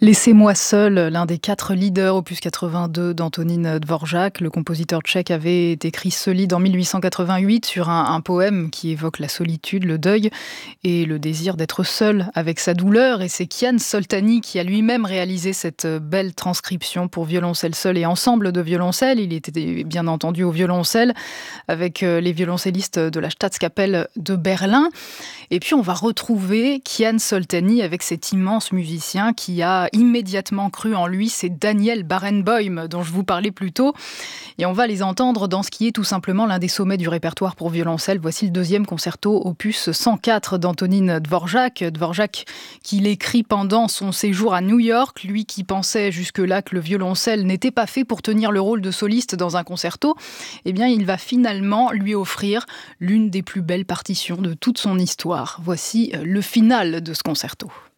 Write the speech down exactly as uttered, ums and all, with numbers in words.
Laissez-moi seul, l'un des quatre leaders opus quatre-vingt-deux d'Antonín Dvořák. Le compositeur tchèque avait écrit ce lied en mille huit cent quatre-vingt-huit sur un, un poème qui évoque la solitude, le deuil et le désir d'être seul avec sa douleur. Et c'est Kian Soltani qui a lui-même réalisé cette belle transcription pour violoncelle seul et ensemble de violoncelles. Il était bien entendu au violoncelle avec les violoncellistes de la Staatskapelle de Berlin. Et puis on va retrouver Kian Soltani avec cet immense musicien qui a immédiatement cru en lui, c'est Daniel Barenboim dont je vous parlais plus tôt. Et on va les entendre dans ce qui est tout simplement l'un des sommets du répertoire pour violoncelle. Voici le deuxième concerto opus cent quatre d'Antonín Dvořák. Dvořák qui l'écrit pendant son séjour à New York, lui qui pensait jusque-là que le violoncelle n'était pas fait pour tenir le rôle de soliste dans un concerto. Eh bien, il va finalement lui offrir l'une des plus belles partitions de toute son histoire. Voici le final de ce concerto.